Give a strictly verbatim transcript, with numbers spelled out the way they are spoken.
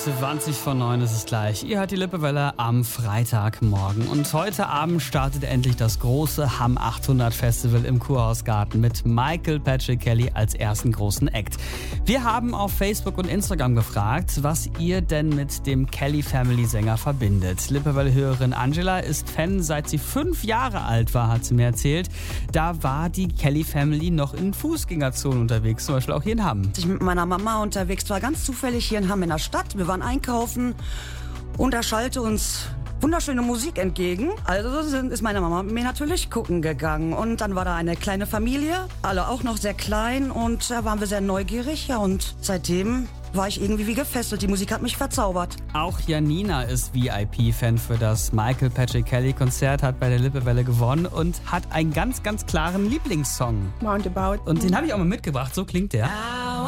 zwanzig vor neun ist es gleich. Ihr hört die Lippewelle am Freitagmorgen. Und heute Abend startet endlich das große Hamm achthundert Festival im Kurhausgarten mit Michael Patrick Kelly als ersten großen Act. Wir haben auf Facebook und Instagram gefragt, was ihr denn mit dem Kelly-Family-Sänger verbindet. Lippewelle-Hörerin Angela ist Fan, seit sie fünf Jahre alt war, hat sie mir erzählt. Da war die Kelly-Family noch in Fußgängerzonen unterwegs, zum Beispiel auch hier in Hamm. Ich mit meiner Mama unterwegs war, ganz zufällig hier in Hamm in der Stadt. Wir waren einkaufen und da schallte uns wunderschöne Musik entgegen. Also sind, ist meine Mama mit mir natürlich gucken gegangen. Und dann war da eine kleine Familie, alle auch noch sehr klein. Und da waren wir sehr neugierig. Ja, und seitdem war ich irgendwie wie gefesselt. Die Musik hat mich verzaubert. Auch Janina ist V I P-Fan für das Michael Patrick Kelly-Konzert, hat bei der Lippewelle gewonnen und hat einen ganz, ganz klaren Lieblingssong. Roundabout. Und den habe ich auch mal mitgebracht. So klingt der.